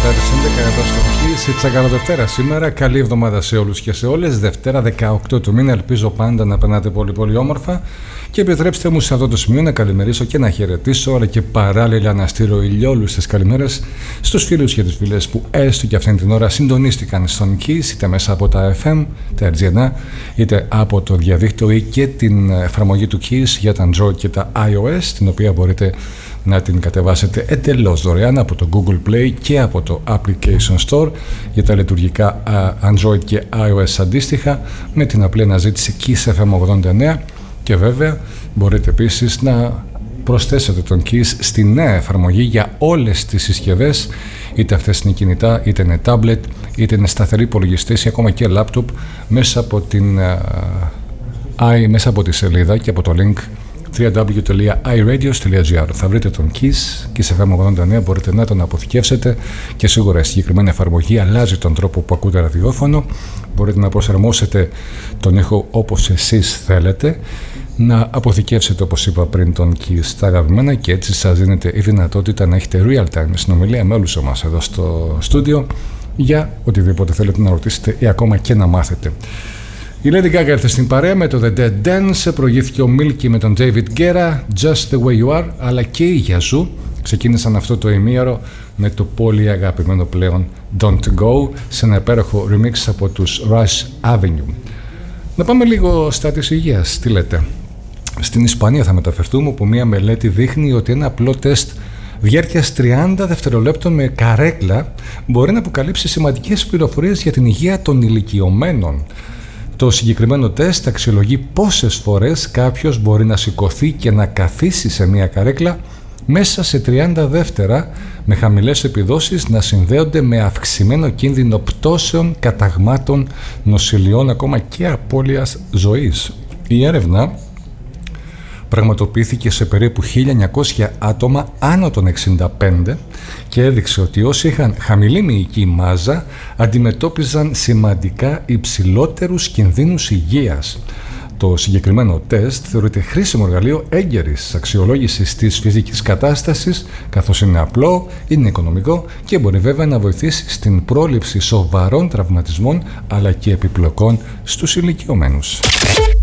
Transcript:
μετά τις 11 εδώ στο Kiss. Τσακανό Δευτέρα σήμερα. Καλή εβδομάδα σε όλους και σε όλες. Δευτέρα 18 του μήνα. Ελπίζω πάντα να περνάτε πολύ πολύ όμορφα. Και επιτρέψτε μου σε αυτό το σημείο να καλημερίσω και να χαιρετήσω, αλλά και παράλληλα να στείλω ηλιόλουστες καλημέρες στους φίλους και τις φίλες που έστω και αυτήν την ώρα συντονίστηκαν στον Kiss, είτε μέσα από τα FM, τα RGNA, είτε από το διαδίκτυο ή και την εφαρμογή του Kiss για τα Android και τα iOS, την οποία μπορείτε να την κατεβάσετε εντελώς δωρεάν από το Google Play και από το Application Store για τα λειτουργικά Android και iOS αντίστοιχα, με την απλή αναζήτηση Kiss FM 89. Και βέβαια μπορείτε επίσης να προσθέσετε τον Kiss στη νέα εφαρμογή για όλες τις συσκευές, είτε αυτές είναι κινητά, είτε είναι tablet, είτε είναι σταθεροί υπολογιστές ή ακόμα και laptop, μέσα από τη σελίδα και από το link www.iradios.gr. Θα βρείτε τον Kiss FM 89, μπορείτε να τον αποθηκεύσετε και σίγουρα η συγκεκριμένη εφαρμογή αλλάζει τον τρόπο που ακούτε ραδιόφωνο. Μπορείτε να προσαρμόσετε τον ήχο όπως εσείς θέλετε, να αποθηκεύσετε, όπως είπα πριν, τον Kiss στα αγαπημένα, και έτσι σας δίνετε η δυνατότητα να έχετε real time συνομιλία με όλους εμάς εδώ στο στούντιο για οτιδήποτε θέλετε να ρωτήσετε ή ακόμα και να μάθετε. Η Lady Gaga ήρθε στην παρέα με το The Dead Dance, προηγήθηκε ο Milky με τον David Guetta, Just The Way You Are, αλλά και η Yazoo ξεκίνησαν αυτό το ημίωρο με το πολύ αγαπημένο πλέον Don't Go, σε ένα υπέροχο remix από τους Rush Avenue. Να πάμε λίγο στα της υγείας, τι λέτε. Στην Ισπανία θα μεταφερθούμε, όπου μια μελέτη δείχνει ότι ένα απλό τεστ διάρκειας 30 δευτερολέπτων με καρέκλα μπορεί να αποκαλύψει σημαντικές πληροφορίες για την υγεία των ηλικιωμένων. Το συγκεκριμένο τεστ αξιολογεί πόσες φορές κάποιος μπορεί να σηκωθεί και να καθίσει σε μια καρέκλα μέσα σε 30 δεύτερα, με χαμηλές επιδόσεις να συνδέονται με αυξημένο κίνδυνο πτώσεων, καταγμάτων, νοσηλειών, ακόμα και απώλειας ζωής. Η έρευνα πραγματοποιήθηκε σε περίπου 1.900 άτομα άνω των 65 και έδειξε ότι όσοι είχαν χαμηλή μυϊκή μάζα αντιμετώπιζαν σημαντικά υψηλότερους κινδύνους υγείας. Το συγκεκριμένο τεστ θεωρείται χρήσιμο εργαλείο έγκαιρης αξιολόγησης της φυσικής κατάστασης, καθώς είναι απλό, είναι οικονομικό και μπορεί βέβαια να βοηθήσει στην πρόληψη σοβαρών τραυματισμών αλλά και επιπλοκών στους ηλικιωμένους.